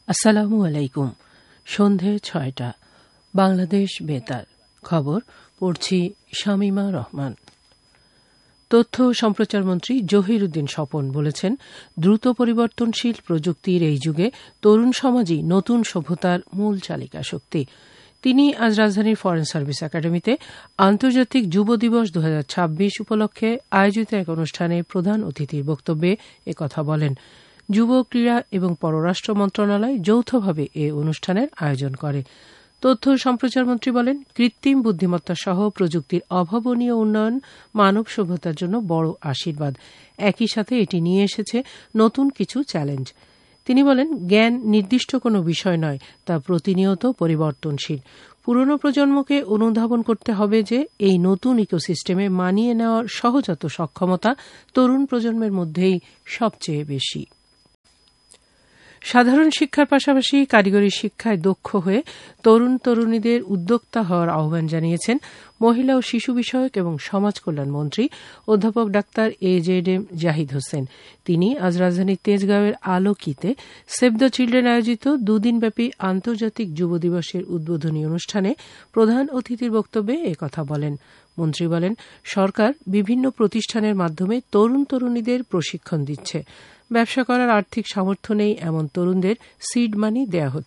আসসালামু আলাইকুম। সন্ধে ৬টা, বাংলাদেশ বেতার খবর পড়ছি শামীমা রহমান। তথ্য ও সম্প্রচার মন্ত্রী জহির উদ্দিন স্বপন বলেছেন, দ্রুত পরিবর্তনশীল প্রযুক্তির এই যুগে তরুণ সমাজই নতুন সভ্যতার মূল চালিকা শক্তি। তিনি আজ রাজধানীর ফরেন সার্ভিস একাডেমিতে আন্তর্জাতিক যুব দিবস ২০২৬ উপলক্ষে আয়োজিত এক অনুষ্ঠানে প্রধান অতিথির বক্তব্যে একথা বলেন। যুব, ক্রীড়া এবং পররাষ্ট্র মন্ত্রণালয় যৌথভাবে এ অনুষ্ঠানের আয়োজন করে। তথ্য ও সম্প্রচার মন্ত্রী বলেন, কৃত্রিম বুদ্ধিমত্তা সহ প্রযুক্তির অভাবনীয় উন্নয়ন মানব সভ্যতার জন্য বড় আশীর্বাদ। একই সাথে এটি নিয়ে এসেছে নতুন কিছু চ্যালেঞ্জ। তিনি বলেন, জ্ঞান নির্দিষ্ট কোনো বিষয় নয়, তা প্রতিনিয়ত পরিবর্তনশীল। পুরনো প্রজন্মকে অনুধাবন করতে হবে যে এই নতুন ইকোসিস্টেমে মানিয়ে নেওয়ার সহজাত সক্ষমতা তরুণ প্রজন্মের মধ্যেই সবচেয়ে বেশি। সাধারণ শিক্ষার পাশাপাশি কারিগরি শিক্ষায় দক্ষ হয়ে তরুণ তরুণীদের উদ্যোক্তা হওয়ার আহ্বান জানিয়েছেন মহিলা ও শিশু বিষয়ক এবং সমাজ কল্যাণ মন্ত্রী অধ্যাপক ডাক্তার AJM জাহিদ হোসেন। তিনি আজ রাজধানীর তেজগাঁওয়ের আলোকিতে সেভ দ্য চিলড্রেন আয়োজিত দুদিনব্যাপী আন্তর্জাতিক যুব দিবসের উদ্বোধনী অনুষ্ঠানে প্রধান অতিথির বক্তব্যে একথা বলেন। মন্ত্রী বলেন, সরকার বিভিন্ন প্রতিষ্ঠানের মাধ্যমে তরুণ তরুণীদের প্রশিক্ষণ দিচ্ছে। ব্যবসা করার আর্থিক সামর্থ্য নেই এমন তরুণদের সিড মানি দেয়া হচ্ছে।